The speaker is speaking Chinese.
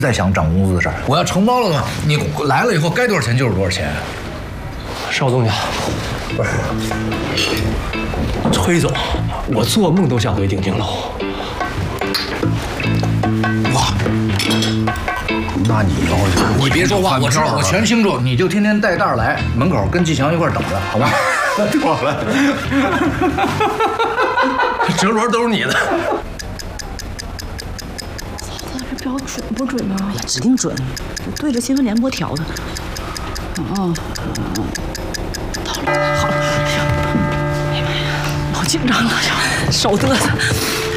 再想涨工资的事儿。我要承包了的话，你来了以后该多少钱就是多少钱。 邵东家，不是，崔总，我做梦都想回鼎景楼。 哇，那你要是你别说话，我知道，我全清楚，你就天天带袋来，门口跟季强一块等着，好吧？ 妥了，折轮都是你的。 嫂子，这表准不准啊？ 哎呀，指定准，对着新闻联播调的。到了，好了，哎呀，哎呀妈呀，好紧张啊，手嘚瑟。